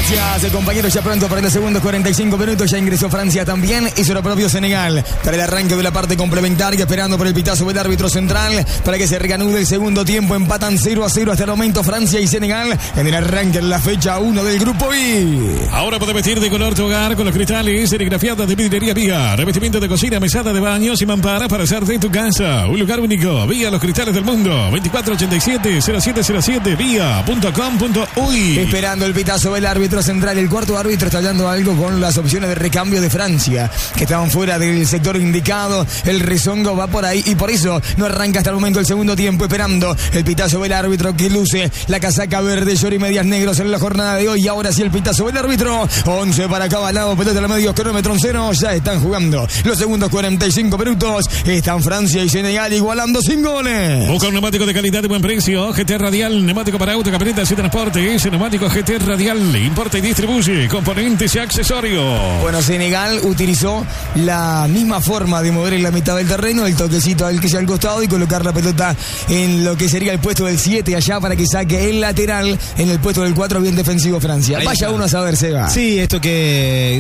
Gracias, compañeros. Ya pronto para los segundos 45 minutos ya ingresó Francia también. Hizo lo propio Senegal para el arranque de la parte complementaria, esperando por el pitazo del árbitro central para que se reanude el segundo tiempo. Empatan 0-0 hasta el momento Francia y Senegal en el arranque en la fecha 1 del grupo I. Ahora puede vestir de color tu hogar con los cristales serigrafiados de Vidriería Vía. Revestimiento de cocina, mesada de baños y mamparas para hacer de tu casa un lugar único. Vía los cristales del mundo. 2487-0707 vía.com.uy. Esperando el pitazo del árbitro central. El cuarto árbitro está hablando algo con las opciones de recambio de Francia, que estaban fuera del sector indicado. El rezongo va por ahí y por eso no arranca hasta el momento el segundo tiempo. Esperando el pitazo del árbitro que luce la casaca verde, short y medias negros en la jornada de hoy. Y ahora sí el pitazo del árbitro. 11 para cada lado, pelota a la medio, cronómetro en cero. Ya están jugando los segundos 45 minutos. Están Francia y Senegal igualando sin goles. Busca un neumático de calidad y buen precio. GT Radial, neumático para auto, camionetas y transporte. Ese neumático GT Radial importa y distribuye componentes y accesorios. Bueno, Senegal utilizó la misma forma de mover en la mitad del terreno, el toquecito al que sea al costado y colocar la pelota en lo que sería el puesto del 7 allá para que saque el lateral en el puesto del 4, bien defensivo Francia. Vaya uno a saber, Seba. Sí, esto que